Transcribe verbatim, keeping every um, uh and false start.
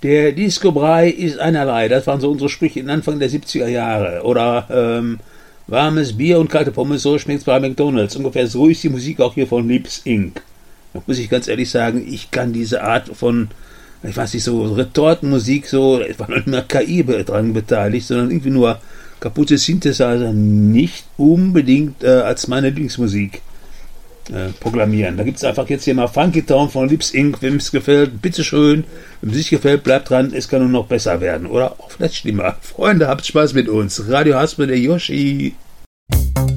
Der Disco-Brei ist einerlei. Das waren so unsere Sprüche in Anfang der siebziger Jahre. Oder ähm, warmes Bier und kalte Pommes, so schmeckt's bei McDonalds. Ungefähr so ist die Musik auch hier von Lips Incorporated. Da muss ich ganz ehrlich sagen, ich kann diese Art von, ich weiß nicht, so Retortenmusik, so, es war nicht mehr K I dran beteiligt, sondern irgendwie nur kaputte Synthesizer nicht unbedingt äh, als meine Lieblingsmusik äh, proklamieren. Da gibt es einfach jetzt hier mal Funky Town von Lips Incorporated. Wem es gefällt, bitteschön. Wenn es sich gefällt, bleibt dran. Es kann nur noch besser werden. Oder auch vielleicht schlimmer. Freunde, habt Spaß mit uns. Radio Haspe, der Yoshi.